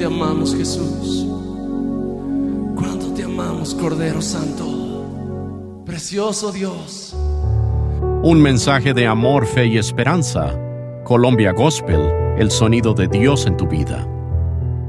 amamos, Jesús. Cuánto te amamos, Cordero Santo. Precioso Dios. Un mensaje de amor, fe y esperanza. Colombia Gospel, el sonido de Dios en tu vida.